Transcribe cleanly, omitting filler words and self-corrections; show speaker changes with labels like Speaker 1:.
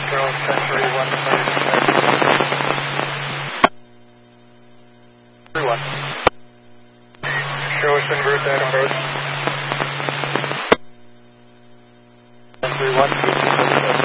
Speaker 1: Charles 1031. 31. Show us invert that approach. 1031.